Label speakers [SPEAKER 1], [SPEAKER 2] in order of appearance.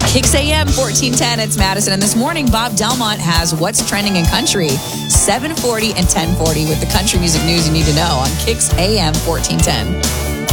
[SPEAKER 1] Kicks AM 1410, it's Madison. And this morning, Bob Delmont has What's Trending in Country, 7:40 and 10:40 with the country music news you need to know on Kicks AM 1410.